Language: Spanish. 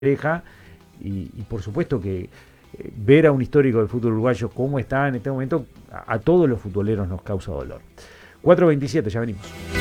pareja y por supuesto que ver a un histórico del fútbol uruguayo cómo está en este momento, a todos los futboleros nos causa dolor. 4:27, ya venimos.